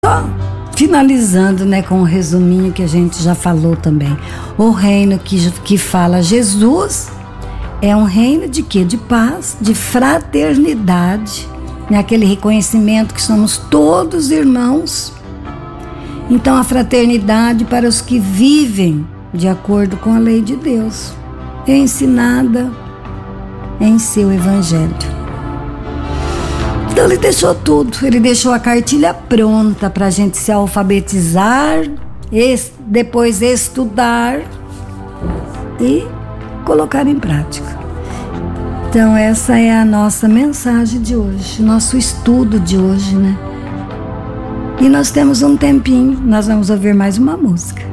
Só finalizando, né, com um resuminho que a gente já falou também. O reino que fala Jesus é um reino de quê? De paz, de fraternidade, né? Aquele reconhecimento que somos todos irmãos. Então a fraternidade para os que vivem de acordo com a lei de Deus, é ensinada em seu evangelho. Então ele deixou tudo, ele deixou a cartilha pronta para a gente se alfabetizar, depois estudar e colocar em prática. Então essa é a nossa mensagem de hoje, nosso estudo de hoje, né? E nós temos um tempinho, nós vamos ouvir mais uma música.